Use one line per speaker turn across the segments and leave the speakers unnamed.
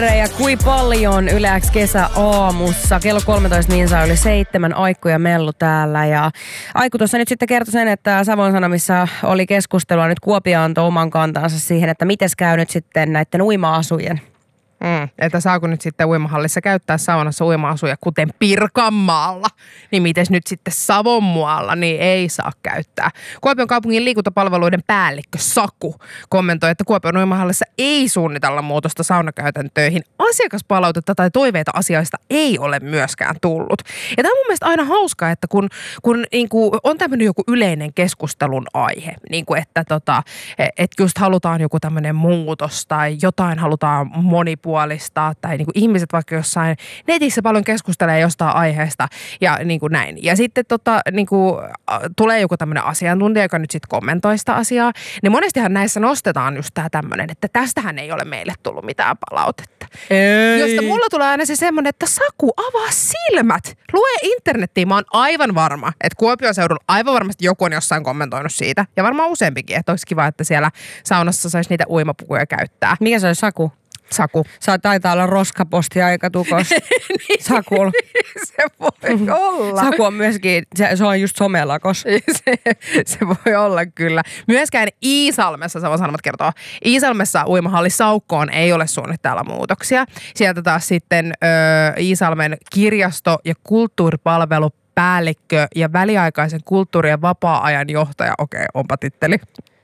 Ja kui paljon Yle X kesä aamussa. Kello 13 minsa yli 7. Aikku ja Mellu täällä. Ja Aikku tuossa nyt sitten kertoi sen, että Savon Sanomissa oli keskustelua. Nyt Kuopio antoi oman kantansa siihen, että mites käy nyt sitten näiden uima-asujen.
Että saako nyt sitten uimahallissa käyttää saunassa uima-asuja, kuten Pirkanmaalla, niin mites nyt sitten Savonmualla, niin ei saa käyttää. Kuopion kaupungin liikuntapalveluiden päällikkö Saku kommentoi, että Kuopion uimahallissa ei suunnitella muutosta saunakäytäntöihin. Asiakaspalautetta tai toiveita asiasta ei ole myöskään tullut. Ja tämä on mun mielestä aina hauskaa, että kun niin kuin on tämmöinen joku yleinen keskustelun aihe, niin kuin että just halutaan joku tämmöinen muutos tai jotain halutaan monipuolistaa tai niin kuin ihmiset vaikka jossain netissä paljon keskustelee jostain aiheesta ja niin kuin näin. Ja sitten niin kuin, tulee joku tämmöinen asiantuntija, joka nyt sitten kommentoi sitä asiaa, niin monestihan näissä nostetaan just tämä tämmöinen, että tästähän ei ole meille tullut mitään palautetta.
Ei.
Josta mulla tulee aina se semmoinen, että Saku, avaa silmät. Lue internettiin. Mä oon aivan varma, että Kuopion seudulla aivan varmasti joku on jossain kommentoinut siitä. Ja varmaan useampikin, että olisi kiva, että siellä saunassa saisi niitä uimapukuja käyttää.
Mikä se on Saku?
Saku.
Taitaa olla roskaposti-aika tukossa. Sakul.
Se voi olla.
Saku on myöskin, se on just somelakos.
Se voi olla kyllä. Myöskään Iisalmessa, Savon Sanomat kertoo, Iisalmessa uimahalli Saukkoon ei ole suunnitteilla muutoksia. Sieltä taas sitten Iisalmen kirjasto- ja kulttuuripalvelu päällikkö ja väliaikaisen kulttuuri- ja vapaa-ajan johtaja. Okei, onpa titteli.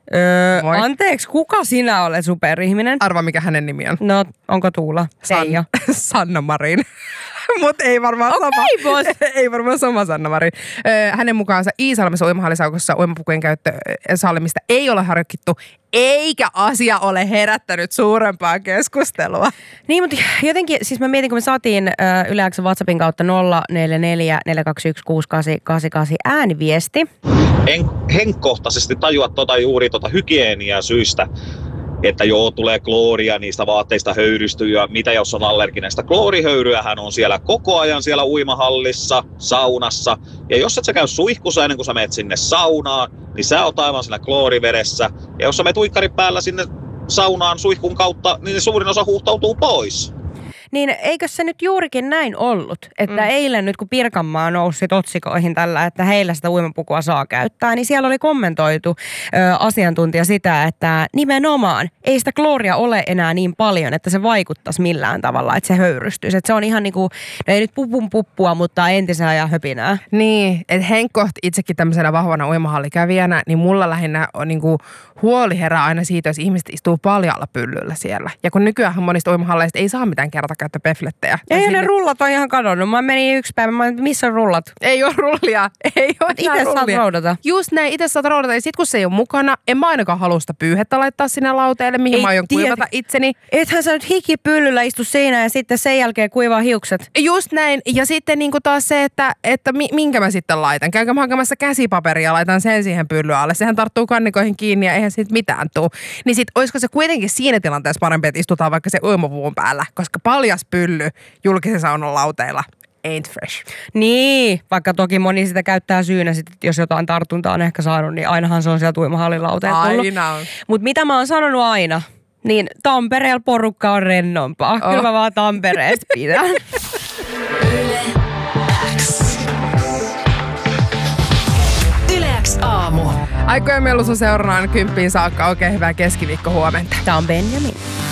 Anteeksi, kuka sinä olet superihminen?
Arva, mikä hänen nimi on.
No, onko Tuula? Seija.
Sanna Marin. Mutta ei varmaan sama. Ei varmaan sama Sanna Marin. Hänen mukaansa Iisalmessa uimahallisaukossa uimapukujen käyttö sallimista ei ole harkittu, eikä asia ole herättänyt suurempaa keskustelua.
Niin, mutta jotenkin, siis mä mietin, kun me saatiin Yle X:n WhatsAppin kautta 044 421 6888 ääniviesti.
En henkkohtaisesti tajua juuri hygieniaa syistä, että tulee klooria niistä vaatteista höyrystyy ja mitä jos on allerginen. Sitä kloorihöyryähän on siellä koko ajan siellä uimahallissa, saunassa. Ja jos et sä käy suihkussa ennen kuin sä menet sinne saunaan, niin sä oot aivan siinä kloorivedessä. Ja jos sä menet uikkarin päällä sinne saunaan suihkun kautta, niin suurin osa huuhtautuu pois.
Niin eikö se nyt juurikin näin ollut, että eilen nyt kun Pirkanmaa nousi otsikoihin tällä, että heillä sitä uimapukua saa käyttää, niin siellä oli kommentoitu asiantuntija sitä, että nimenomaan ei sitä klooria ole enää niin paljon, että se vaikuttaisi millään tavalla, että se höyrystyisi. Että se on ihan niin kuin, no ei nyt puppua, mutta entisen ajan höpinää.
Niin, että henkkoht itsekin tämmöisenä vahvana uimahallikävijänä, niin mulla lähinnä on niin kuin huoli herää aina siitä, jos ihmiset istuu paljalla pyllyllä siellä. Ja kun nykyään monista uimahalleista ei saa mitään kertakäyttöpeflettejä.
Ja ne rullat on ihan kadonnut. Mä menin yksi päivä, missä on rullat?
Ei ole rullia. Ei ole
itse saat roudata.
Just näin, itse saat roudata. Ja sit kun se ei ole mukana, en mä ainakaan halua sitä pyyhettä laittaa sinne lauteelle, mihin mä aion kuivata itseni.
Ethän sä nyt hikipyllyllä istu siinä ja sitten sen jälkeen kuivaa hiukset.
Just näin. Ja sitten niinku taas se, että minkä mä sitten laitan. Käykö mä hakemassa käsipaperia ja laitan sen siihen pyllyn alle. Sehän tarttuu kannikoihin kiinni ja eihän siitä mitään tuu. Niin sit olisiko se kuitenkin siinä tilanteessa parempi, että istutaan vaikka se uimapuun päällä. Koska paljas pylly julkisen saunan lauteilla ain't fresh.
Niin, vaikka toki moni sitä käyttää syynä, sit, jos jotain tartuntaa on ehkä saanut, niin ainahan se on siellä uimahallin lauteella tullut.
Aina on.
Mutta mitä mä oon sanonut aina, niin Tampereella porukka on rennompaa. Kyllä mä vaan Tampereesta pidän.
Yle X aamu.
Aikku ja Mellu seuraan 10 saakka. Oikein hyvää keskiviikko huomenta.
Tää on Benjamin.